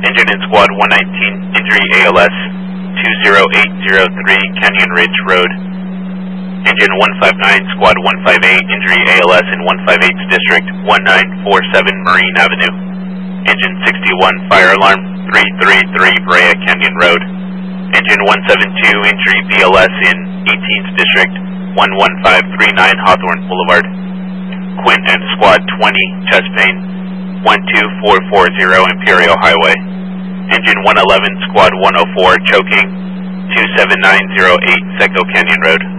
Engine in Squad 119, injury ALS 20803 Canyon Ridge Road. Engine 159, Squad 158, injury ALS in 158th District, 1947 Marine Avenue. Engine 61, fire alarm 333 Brea Canyon Road. Engine 172, injury BLS in 18th District, 11539 Hawthorne Boulevard. Quint and Squad 20, chest pain 12440 Imperial Highway. Engine 111, Squad 104, choking 27908 Seco Canyon Road.